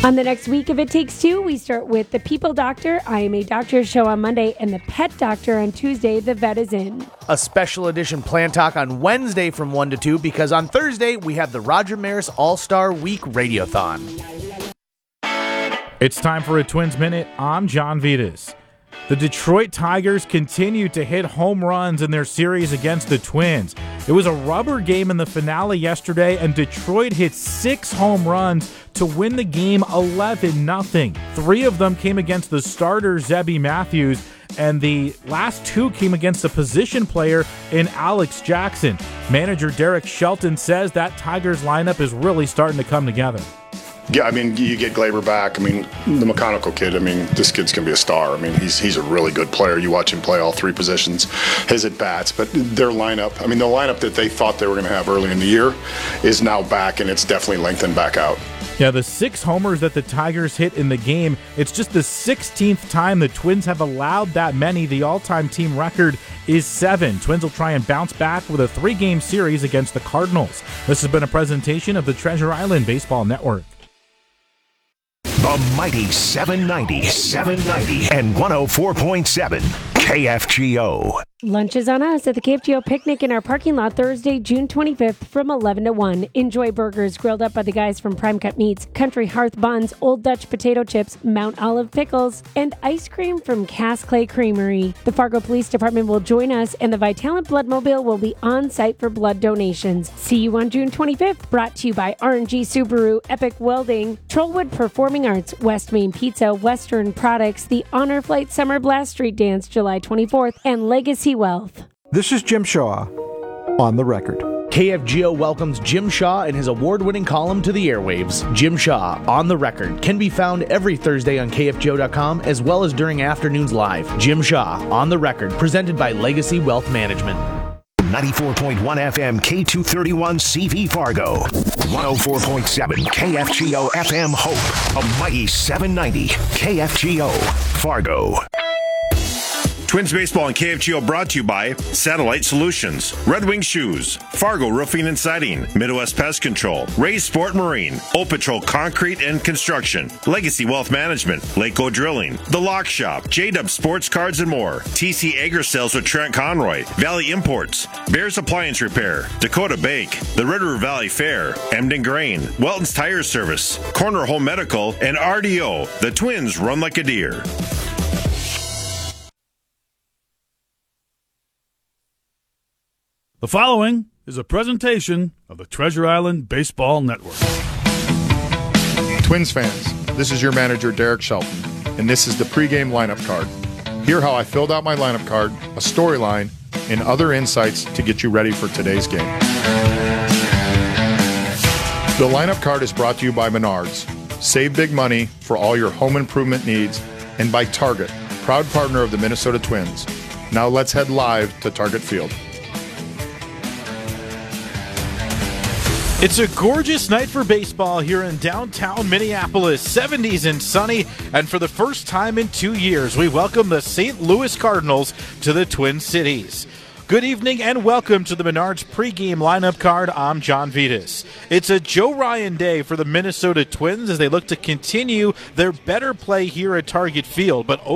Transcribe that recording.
On the next week of It Takes Two, we start with The People Doctor, I Am a Doctor show on Monday, and The Pet Doctor on Tuesday, The Vet is In. A special edition Plan Talk on Wednesday from 1 to 2, because on Thursday, we have the Roger Maris All-Star Week Radiothon. It's time for a Twins Minute. I'm John Vitas. The Detroit Tigers continue to hit home runs in their series against the Twins. It was a rubber game in the finale yesterday, and Detroit hit 6 home runs to win the game 11-0. 3 of them came against the starter, Zebby Matthews, and the last 2 came against a position player in Alex Jackson. Manager Derek Shelton says that Tigers lineup is really starting to come together. Yeah, I mean, you get Glaber back. I mean, the mechanical kid, I mean, this kid's going to be a star. I mean, he's a really good player. You watch him play all 3 positions, his at-bats. But their lineup, I mean, the lineup that they thought they were going to have early in the year is now back, and it's definitely lengthened back out. Yeah, the 6 homers that the Tigers hit in the game, it's just the 16th time the Twins have allowed that many. The all-time team record is 7. Twins will try and bounce back with a 3-game series against the Cardinals. This has been a presentation of the Treasure Island Baseball Network. The mighty 790 and 104.7 KFGO. Lunch is on us at the KFGO Picnic in our parking lot Thursday, June 25th from 11 to 1. Enjoy burgers grilled up by the guys from Prime Cut Meats, Country Hearth Buns, Old Dutch Potato Chips, Mount Olive Pickles, and ice cream from Cass Clay Creamery. The Fargo Police Department will join us, and the Vitalant Bloodmobile will be on site for blood donations. See you on June 25th, brought to you by R&G Subaru, Epic Welding, Trollwood Performing Arts, West Main Pizza, Western Products, the Honor Flight Summer Blast Street Dance July 24th, and Legacy Wealth. This is Jim Shaw on the record. KFGO welcomes Jim Shaw and his award-winning column to the airwaves. Jim Shaw, On the Record, can be found every Thursday on KFGO.com as well as during afternoons live. Jim Shaw, On the Record, presented by Legacy Wealth Management. 94.1 FM K231 CV Fargo. 104.7 KFGO FM Hope. A mighty 790 KFGO Fargo. Twins Baseball and KFGO brought to you by Satellite Solutions, Red Wing Shoes, Fargo Roofing and Siding, Midwest Pest Control, Ray's Sport Marine, Old Patrol Concrete and Construction, Legacy Wealth Management, Lakeo Drilling, The Lock Shop, J-Dub Sports Cards and more, TC Agri Sales with Trent Conroy, Valley Imports, Bears Appliance Repair, Dakota Bank, the River Valley Fair, Emden Grain, Welton's Tire Service, Corner Home Medical, and RDO. The Twins run like a deer. The following is a presentation of the Treasure Island Baseball Network. Twins fans, this is your manager, Derek Shelton, and this is the pregame lineup card. Hear how I filled out my lineup card, a storyline, and other insights to get you ready for today's game. The lineup card is brought to you by Menards. Save big money for all your home improvement needs, and by Target, proud partner of the Minnesota Twins. Now let's head live to Target Field. It's a gorgeous night for baseball here in downtown Minneapolis, 70s and sunny, and for the first time in 2 years, we welcome the St. Louis Cardinals to the Twin Cities. Good evening and welcome to the Menards pregame lineup card. I'm John Vitas. It's a Joe Ryan day for the Minnesota Twins as they look to continue their better play here at Target Field, but